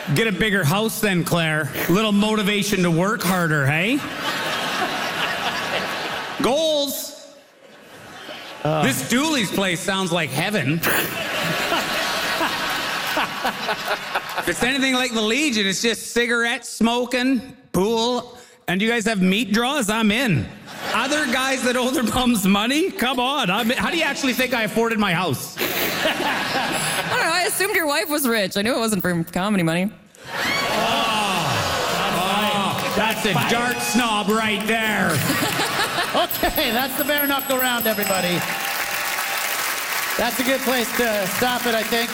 Get a bigger house then, Claire. A little motivation to work harder, hey? Goals. This Dooley's place sounds like heaven. If it's anything like the Legion, it's just cigarette smoking, pool, and you guys have meat draws, I'm in. Other guys that owe their bums money? Come on. How do you actually think I afforded my house? I don't know. I assumed your wife was rich. I knew it wasn't for comedy money. That's a dart snob right there. Okay, that's the bare knuckle round, everybody. That's a good place to stop it, I think.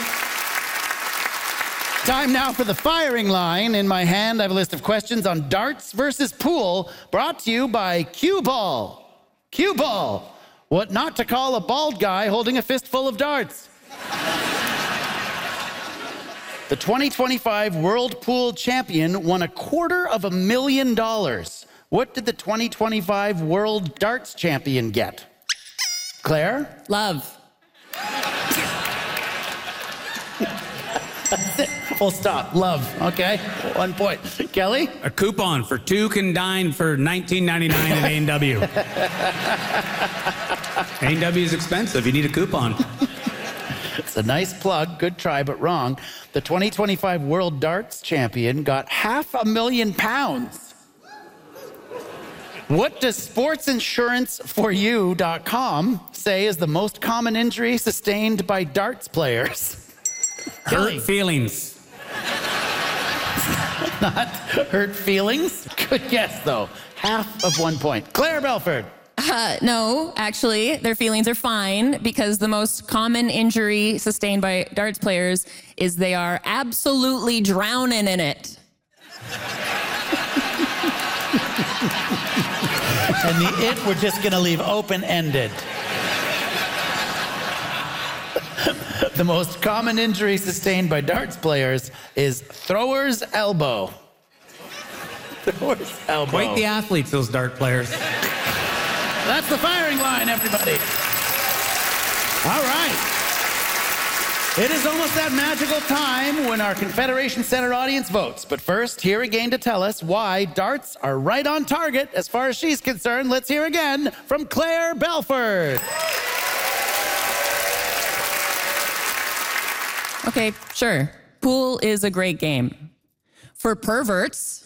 Time now for the firing line. In my hand, I have a list of questions on darts versus pool, brought to you by Cue Ball. Cue Ball. What not to call a bald guy holding a fistful of darts. The 2025 World Pool Champion won $250,000. What did the 2025 World Darts Champion get? Claire? Love. Full stop. Love. Okay. 1 point. Kelly? A coupon for 2 can dine for $19.99 at A&W. A&W is expensive. You need a coupon. It's a nice plug. Good try, but wrong. The 2025 World Darts Champion got £500,000. What does sportsinsuranceforyou.com say is the most common injury sustained by darts players? Hurt feelings. Not hurt feelings? Good guess, though. Half of 1 point. Claire Belford. No, actually, their feelings are fine because the most common injury sustained by darts players is they are absolutely drowning in it. And the it we're just going to leave open-ended. The most common injury sustained by darts players is thrower's elbow. Thrower's elbow. Quite the athletes, those dart players. That's the firing line, everybody. All right. It is almost that magical time when our Confederation Center audience votes. But first, here again to tell us why darts are right on target as far as she's concerned. Let's hear again from Claire Belford. Okay, sure. Pool is a great game. For perverts,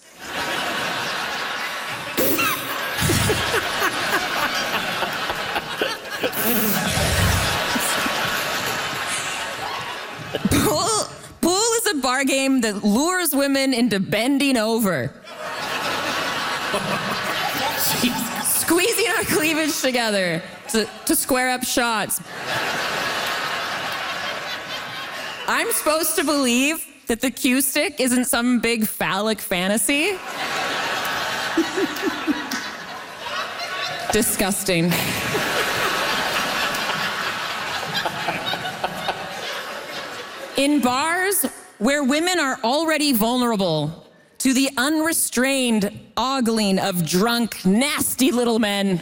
Pool is a bar game that lures women into bending over. Squeezing our cleavage together to square up shots. I'm supposed to believe that the cue stick isn't some big phallic fantasy? Disgusting. In bars where women are already vulnerable to the unrestrained ogling of drunk, nasty little men,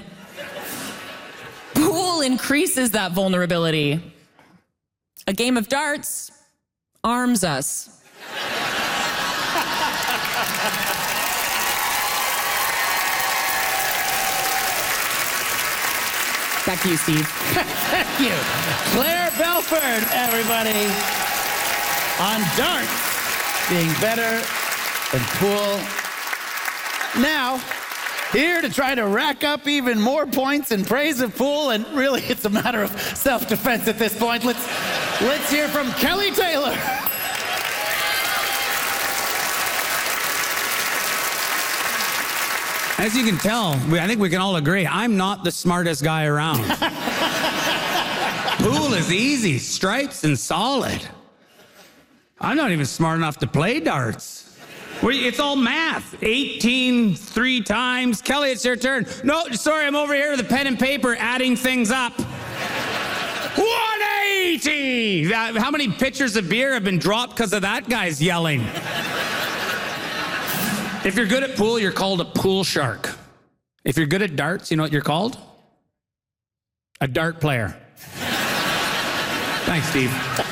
pool increases that vulnerability. A game of darts arms us. Back to you, Steve. Thank you. Claire Belford, everybody. On darts being better than pool. Now, here to try to rack up even more points in praise of pool, and really it's a matter of self-defense at this point. Let's hear from Kelly Taylor. As you can tell, I think we can all agree, I'm not the smartest guy around. Pool is easy, stripes and solid. I'm not even smart enough to play darts. It's all math. 18 3 times. Kelly, it's your turn. No, sorry, I'm over here with a pen and paper adding things up. 180! How many pitchers of beer have been dropped because of that guy's yelling? If you're good at pool, you're called a pool shark. If you're good at darts, you know what you're called? A dart player. Thanks, Steve.